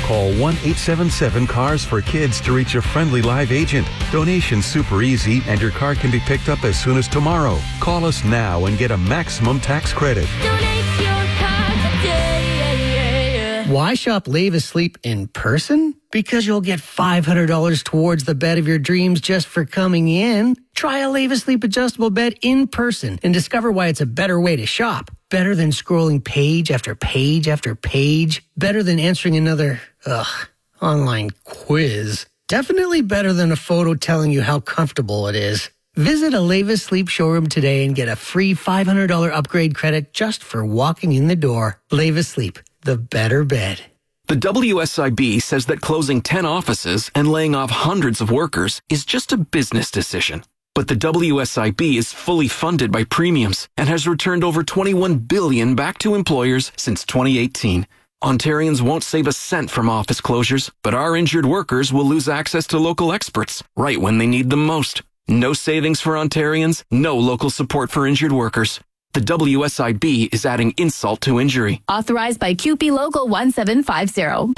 Call 1-877-CARS for kids to reach a friendly live agent. Donation's super easy and your car can be picked up as soon as tomorrow. Call us now and get a maximum tax credit. Donate your car today. Why shop Leave Asleep in person? Because you'll get $500 towards the bed of your dreams just for coming in. Try a Leave Asleep adjustable bed in person and discover why it's a better way to shop. Better than scrolling page after page after page. Better than answering another, online quiz. Definitely better than a photo telling you how comfortable it is. Visit a Leave Asleep showroom today and get a free $500 upgrade credit just for walking in the door. Leave Asleep, the better bed. The WSIB says that closing 10 offices and laying off hundreds of workers is just a business decision. But the WSIB is fully funded by premiums and has returned over $21 billion back to employers since 2018. Ontarians won't save a cent from office closures, but our injured workers will lose access to local experts right when they need them most. No savings for Ontarians, no local support for injured workers. The WSIB is adding insult to injury. Authorized by QP Local 1750.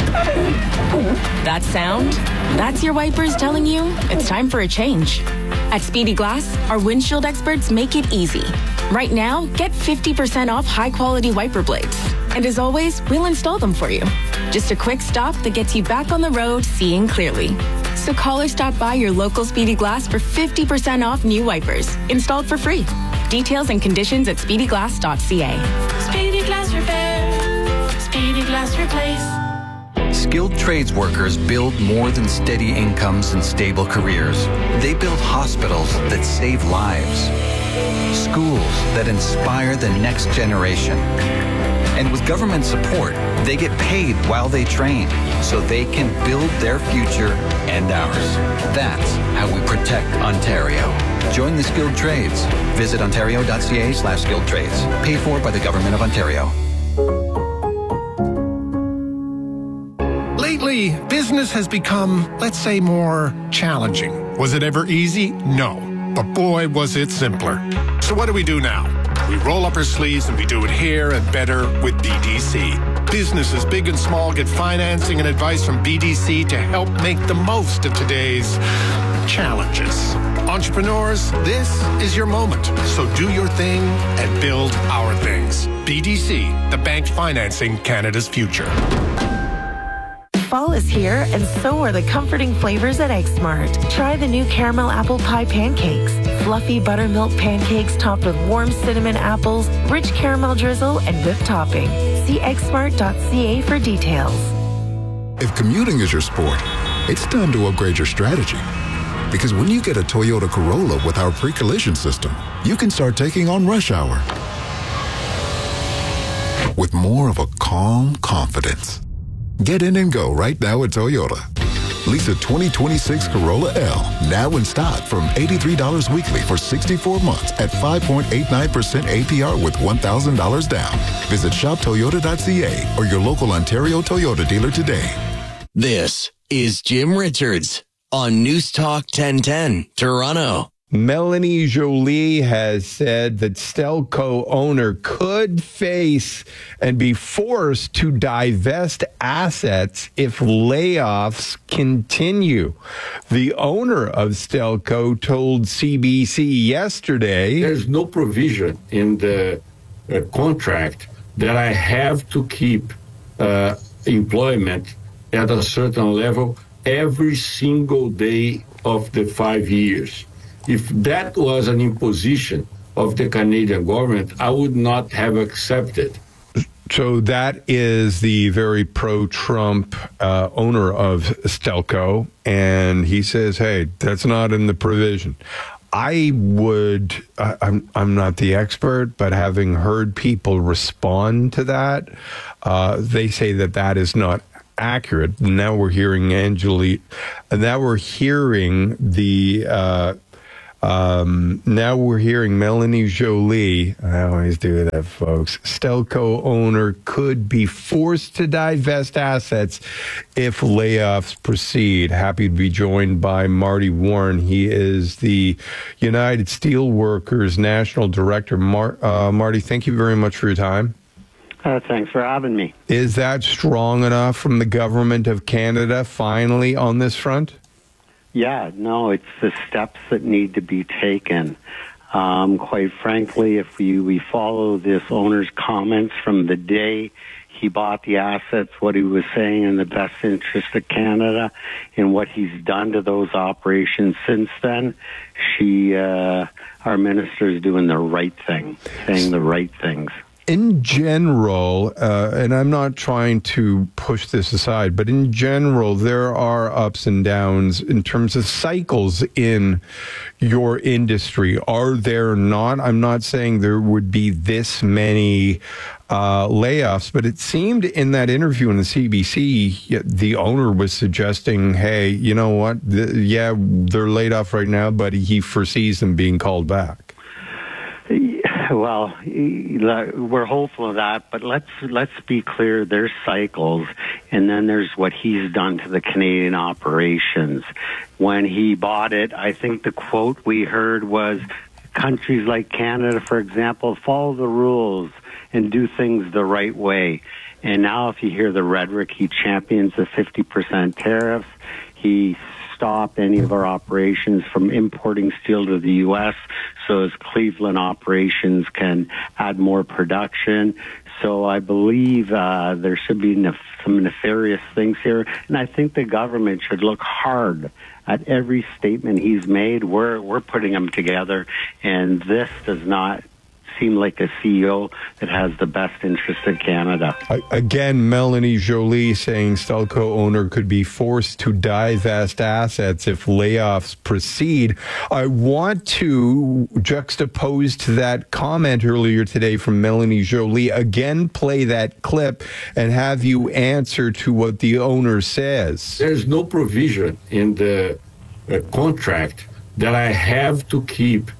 That sound? That's your wipers telling you it's time for a change. At Speedy Glass, our windshield experts make it easy. Right now, get 50% off high-quality wiper blades. And as always, we'll install them for you. Just a quick stop that gets you back on the road seeing clearly. So call or stop by your local Speedy Glass for 50% off new wipers, installed for free. Details and conditions at speedyglass.ca. Speedy Glass Repair. Speedy Glass Replace. Skilled trades workers build more than steady incomes and stable careers. They build hospitals that save lives, schools that inspire the next generation. And with government support, they get paid while they train so they can build their future and ours. That's how we protect Ontario. Join the skilled trades. Visit ontario.ca/skilled trades. Paid for by the Government of Ontario. Lately, business has become, let's say, more challenging. Was it ever easy? No. But boy, was it simpler. So what do we do now? We roll up our sleeves and we do it here and better with BDC. Businesses big and small get financing and advice from BDC to help make the most of today's challenges. Entrepreneurs, this is your moment. So do your thing and build our things. BDC, the bank financing Canada's future. Fall is here, and so are the comforting flavors at Egg Smart. Try the new caramel apple pie pancakes. Fluffy buttermilk pancakes topped with warm cinnamon apples, rich caramel drizzle, and whipped topping. See eggsmart.ca for details. If commuting is your sport, it's time to upgrade your strategy. Because when you get a Toyota Corolla with our pre-collision system, you can start taking on rush hour with more of a calm confidence. Get in and go right now at Toyota. Lease a 2026 Corolla L, now in stock from $83 weekly for 64 months at 5.89% APR with $1,000 down. Visit shoptoyota.ca or your local Ontario Toyota dealer today. This is Jim Richards on News Talk 1010, Toronto. Melanie Joly has said that Stelco owner could face and be forced to divest assets if layoffs continue. The owner of Stelco told CBC yesterday, "There's no provision in the contract that I have to keep employment at a certain level every single day of the 5 years. If that was an imposition of the Canadian government, I would not have accepted." So that is the very pro-Trump owner of Stelco, and he says, hey, that's not in the provision. I'm not the expert, but having heard people respond to that, they say that that is not accurate. Now we're hearing now we're hearing Melanie Joly. I always do that, folks. Stelco owner could be forced to divest assets if layoffs proceed. Happy to be joined by Marty Warren. He is the United Steelworkers National Director. Marty, thank you very much for your time. Thanks for having me. Is that strong enough from the government of Canada finally on this front? Yeah, no, it's the steps that need to be taken. Quite frankly, if we follow this owner's comments from the day he bought the assets, what he was saying in the best interest of Canada, and what he's done to those operations since then, our minister is doing the right thing, saying the right things. In general, and I'm not trying to push this aside, but in general, there are ups and downs in terms of cycles in your industry. Are there not? I'm not saying there would be this many layoffs, but it seemed in that interview in the CBC, the owner was suggesting, hey, you know what? Yeah, they're laid off right now, but he foresees them being called back. Well, we're hopeful of that, but let's be clear. There's cycles, and then there's what he's done to the Canadian operations. When he bought it, I think the quote we heard was, countries like Canada, for example, follow the rules and do things the right way. And now if you hear the rhetoric, he champions the 50% tariffs. He stopped any of our operations from importing steel to the U.S. so as Cleveland operations can add more production. So I believe there should be some nefarious things here. And I think the government should look hard at every statement he's made. We're putting them together, and this does not seem like a CEO that has the best interest of Canada. Again, Melanie Joly saying Stelco owner could be forced to divest assets if layoffs proceed. I want to juxtapose to that comment earlier today from Melanie Joly, again play that clip and have you answer to what the owner says. There's no provision in the contract that I have to keep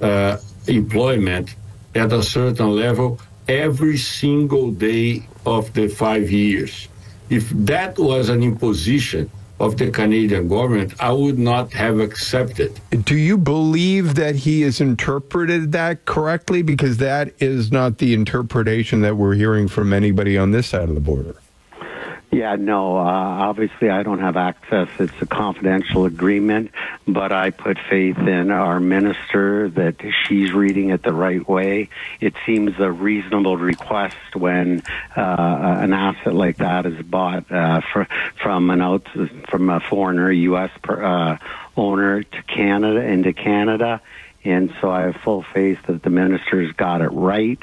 employment at a certain level every single day of the 5 years. If that was an imposition of the Canadian government, I would not have accepted. Do you believe that he has interpreted that correctly? Because that is not the interpretation that we're hearing from anybody on this side of the border. Yeah, no, obviously I don't have access. It's a confidential agreement, but I put faith in our minister that she's reading it the right way. It seems a reasonable request when an asset like that is bought from a foreigner, U.S. owner to Canada, into Canada. And so I have full faith that the minister's got it right.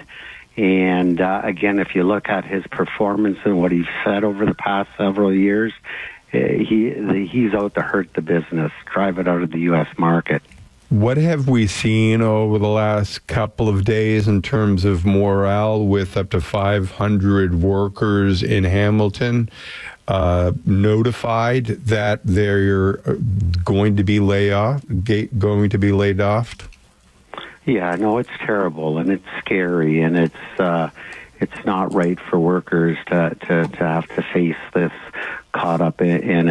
And again, if you look at his performance and what he's said over the past several years, he's out to hurt the business, drive it out of the U.S. market. What have we seen over the last couple of days in terms of morale with up to 500 workers in Hamilton notified that they're going to be laid off? Yeah, no, it's terrible and it's scary, and it's not right for workers to have to face this, caught up in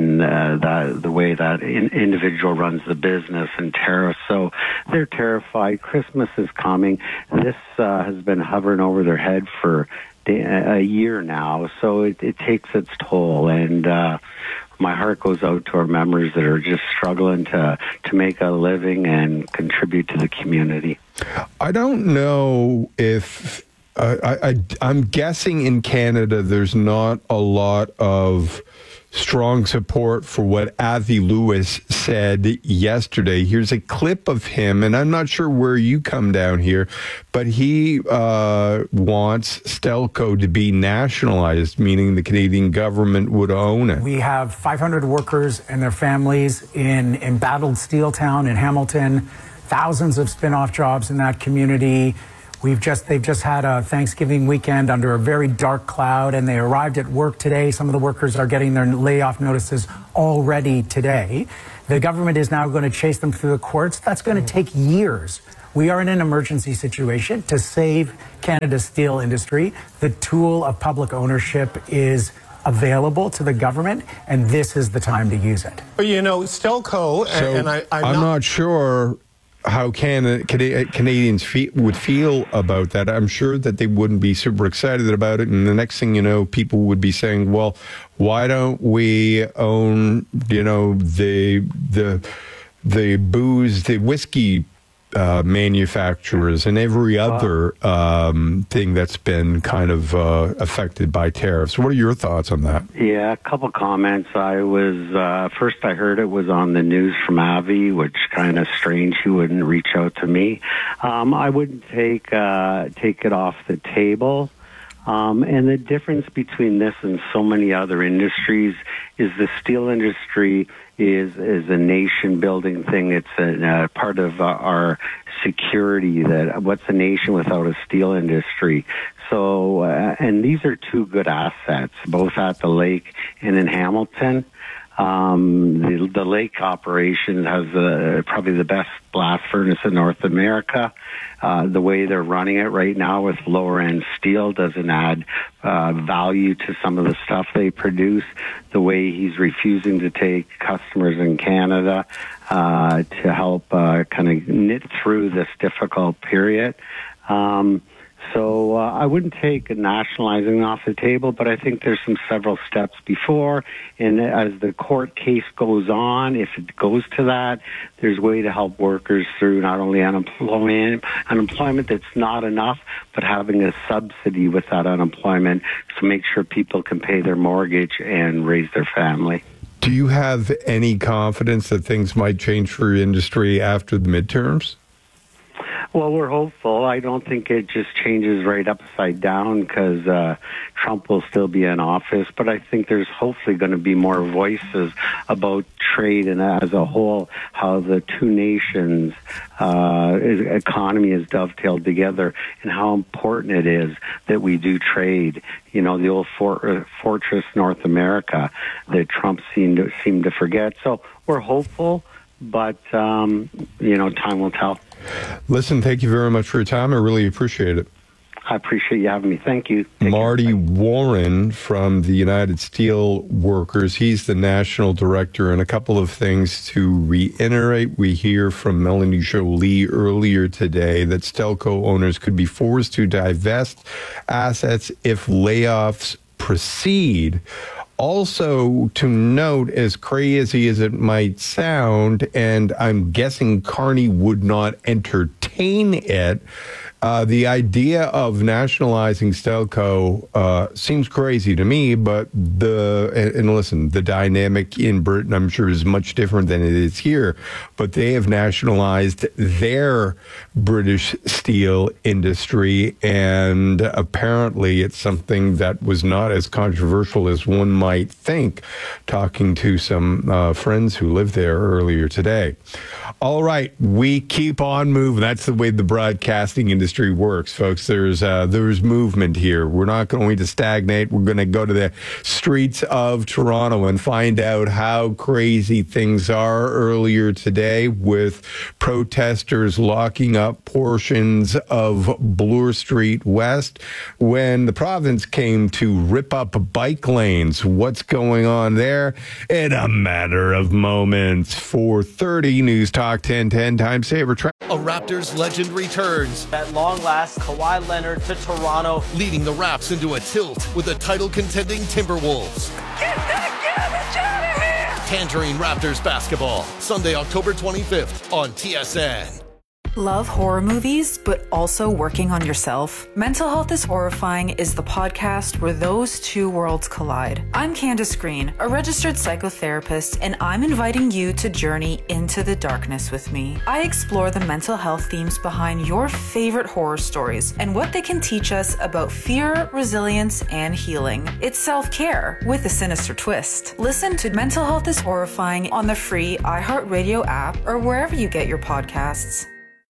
the way that individual runs the business and tariffs. So they're terrified. Christmas is coming. This has been hovering over their head for a year now, so it takes its toll, and my heart goes out to our members that are just struggling to make a living and contribute to the community. I don't know if I'm guessing in Canada there's not a lot of strong support for what Avi Lewis said yesterday. Here's a clip of him, and I'm not sure where you come down here, but he wants Stelco to be nationalized, meaning the Canadian government would own it. We have 500 workers and their families in embattled Steeltown in Hamilton, thousands of spin-off jobs in that community. They've just had a Thanksgiving weekend under a very dark cloud, and they arrived at work today. Some of the workers are getting their layoff notices already today. The government is now going to chase them through the courts. That's going to take years. We are in an emergency situation to save Canada's steel industry. The tool of public ownership is available to the government, and this is the time to use it. But you know, Stelco, I'm not sure how Canadians would feel about that. I'm sure that they wouldn't be super excited about it. And the next thing you know, people would be saying, well, why don't we own, the booze, the whiskey manufacturers and every other thing that's been kind of affected by tariffs. What are your thoughts on that? Yeah, a couple comments. I heard it was on the news from Avi, which kind of strange he wouldn't reach out to me. I wouldn't take it off the table. And the difference between this and so many other industries is the steel industry is a nation-building thing. It's a part of our security. That what's a nation without a steel industry? So, and these are two good assets, both at the lake and in Hamilton. The lake operation has probably the best blast furnace in North America. The way they're running it right now with lower-end steel doesn't add value to some of the stuff they produce. The way he's refusing to take customers in Canada to help kind of knit through this difficult period. So I wouldn't take nationalizing off the table, but I think there's several steps before. And as the court case goes on, if it goes to that, there's a way to help workers through not only unemployment that's not enough, but having a subsidy with that unemployment to make sure people can pay their mortgage and raise their family. Do you have any confidence that things might change for your industry after the midterms? Well, we're hopeful. I don't think it just changes right upside down because Trump will still be in office. But I think there's hopefully going to be more voices about trade and as a whole, how the two nations' economy is dovetailed together and how important it is that we do trade. The old fortress North America that Trump seemed to forget. So we're hopeful, but, time will tell. Listen, thank you very much for your time. I really appreciate it. I appreciate you having me. Thank you. Marty Warren from the United Steel Workers. He's the national director. And a couple of things to reiterate. We hear from Melanie Jolie earlier today that Stelco owners could be forced to divest assets if layoffs proceed. Also, to note, as crazy as it might sound, and I'm guessing Carney would not entertain it, the idea of nationalizing Stelco seems crazy to me, but listen, the dynamic in Britain, I'm sure, is much different than it is here, but they have nationalized their British steel industry, and apparently it's something that was not as controversial as one might think, talking to some friends who lived there earlier today. All right, we keep on moving. That's the way the broadcasting industry works, folks. There's movement here. We're not going to stagnate. We're going to go to the streets of Toronto and find out how crazy things are. Earlier today, with protesters locking up portions of Bloor Street West when the province came to rip up bike lanes. What's going on there? In a matter of moments. 4:30 News Talk 1010 Time Saver. A Raptors legend returns. At long last, Kawhi Leonard to Toronto, leading the Raps into a tilt with the title-contending Timberwolves. Get that garbage out of here! Tangerine Raptors basketball, Sunday, October 25th on TSN. Love horror movies, but also working on yourself? Mental Health is Horrifying is the podcast where those two worlds collide. I'm Candace Green, a registered psychotherapist, and I'm inviting you to journey into the darkness with me. I explore the mental health themes behind your favorite horror stories and what they can teach us about fear, resilience, and healing. It's self-care with a sinister twist. Listen to Mental Health is Horrifying on the free iHeartRadio app or wherever you get your podcasts.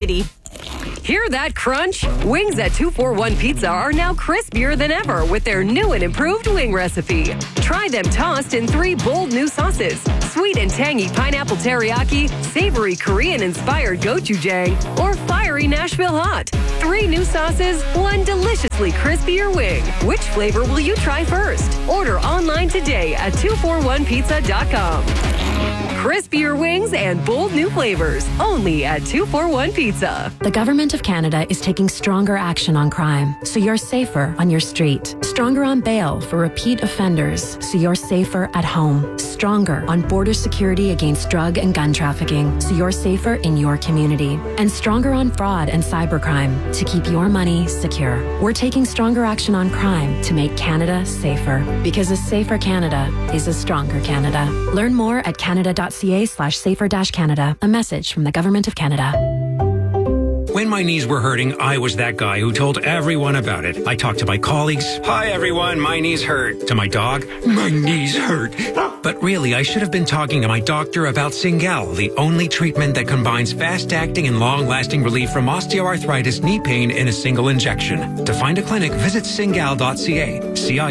Hear that crunch? Wings at 241 Pizza are now crispier than ever with their new and improved wing recipe. Try them tossed in 3 bold new sauces: sweet and tangy pineapple teriyaki, savory Korean-inspired gochujang, or fiery Nashville hot. 3 new sauces, 1 deliciously crispier wing. Which flavor will you try first? Order online today at 241pizza.com. crispier wings and bold new flavors. Only at 241 Pizza. The Government of Canada is taking stronger action on crime, so you're safer on your street. Stronger on bail for repeat offenders, so you're safer at home. Stronger on border security against drug and gun trafficking, so you're safer in your community. And stronger on fraud and cybercrime to keep your money secure. We're taking stronger action on crime to make Canada safer. Because a safer Canada is a stronger Canada. Learn more at canada.ca/safer-Canada. A message from the Government of Canada. When my knees were hurting, I was that guy who told everyone about it. I talked to my colleagues. Hi, everyone. My knees hurt. To my dog. My knees hurt. But really, I should have been talking to my doctor about Cingal, the only treatment that combines fast-acting and long-lasting relief from osteoarthritis knee pain in a single injection. To find a clinic, visit cingal.ca.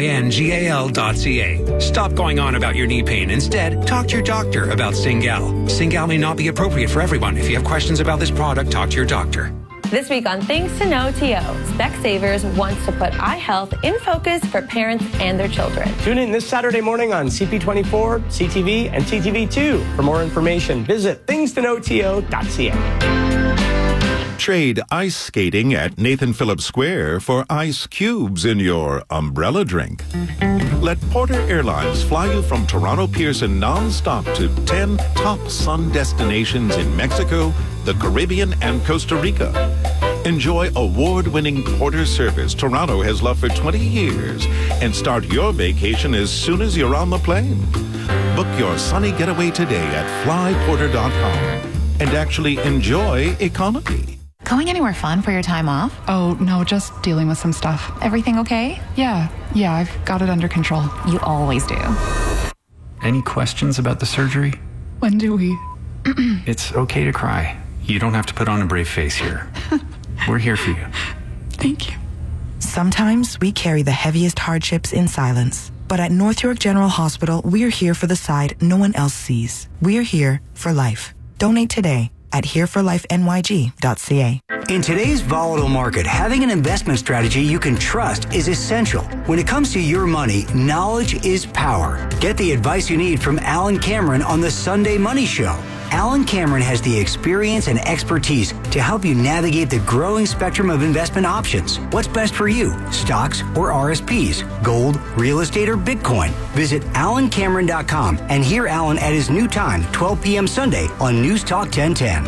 CINGAL.ca. Stop going on about your knee pain. Instead, talk to your doctor about Cingal. Cingal may not be appropriate for everyone. If you have questions about this product, talk to your doctor. This week on Things to Know TO, Specsavers wants to put eye health in focus for parents and their children. Tune in this Saturday morning on CP24, CTV, and CTV2. For more information, visit thingstoknowto.ca. Trade ice skating at Nathan Phillips Square for ice cubes in your umbrella drink. Let Porter Airlines fly you from Toronto Pearson nonstop to 10 top sun destinations in Mexico, the Caribbean, and Costa Rica. Enjoy award-winning Porter service Toronto has loved for 20 years and start your vacation as soon as you're on the plane. Book your sunny getaway today at flyporter.com and actually enjoy economy. Going anywhere fun for your time off? Oh, no, just dealing with some stuff. Everything okay? Yeah, I've got it under control. You always do. Any questions about the surgery? When do we? It's okay to cry. You don't have to put on a brave face here. We're here for you. Thank you. Sometimes we carry the heaviest hardships in silence. But at North York General Hospital, we're here for the side no one else sees. We're here for life. Donate today at hereforlifenyg.ca. In today's volatile market, having an investment strategy you can trust is essential. When it comes to your money, knowledge is power. Get the advice you need from Alan Cameron on the Sunday Money Show. Alan Cameron has the experience and expertise to help you navigate the growing spectrum of investment options. What's best for you? Stocks or RSPs? Gold, real estate, or Bitcoin? Visit alancameron.com and hear Alan at his new time, 12 p.m. Sunday on News Talk 1010.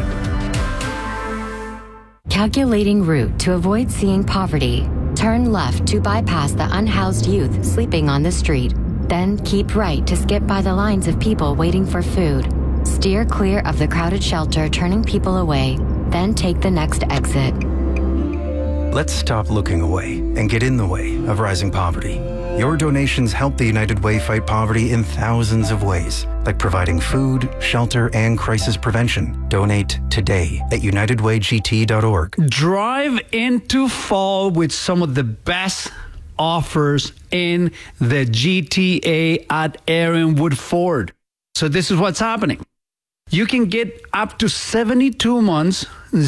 Calculating route to avoid seeing poverty. Turn left to bypass the unhoused youth sleeping on the street. Then keep right to skip by the lines of people waiting for food. Steer clear of the crowded shelter turning people away. Then take the next exit. Let's stop looking away and get in the way of rising poverty. Your donations help the United Way fight poverty in thousands of ways, like providing food, shelter, and crisis prevention. Donate today at unitedwaygt.org. Drive into fall with some of the best offers in the GTA at Aaron Wood Ford. So this is what's happening. You can get up to 72 months,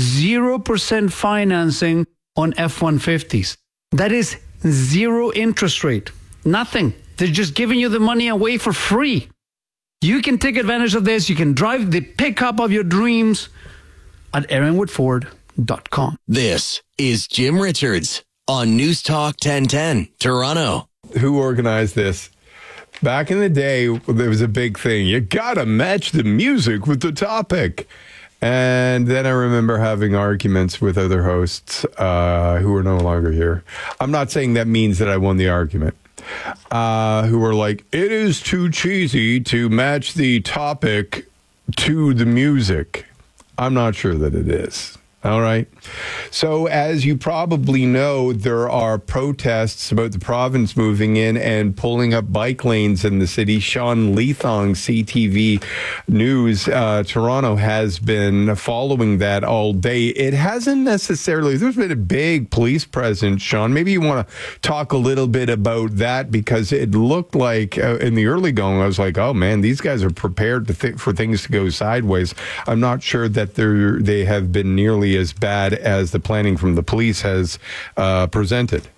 0% financing on F-150s. That is zero interest rate. Nothing. They're just giving you the money away for free. You can take advantage of this. You can drive the pickup of your dreams at aaronwoodford.com. This is Jim Richards on News Talk 1010, Toronto. Who organized this? Back in the day, there was a big thing. You got to match the music with the topic. And then I remember having arguments with other hosts who are no longer here. I'm not saying that means that I won the argument. Who were like, it is too cheesy to match the topic to the music. I'm not sure that it is. All right. So as you probably know, there are protests about the province moving in and pulling up bike lanes in the city. Sean Leathong, CTV News, Toronto, has been following that all day. It hasn't necessarily, there's been a big police presence, Sean. Maybe you want to talk a little bit about that, because it looked like in the early going, I was like, oh man, these guys are prepared for things to go sideways. I'm not sure that they have been nearly as bad as the planning from the police has presented.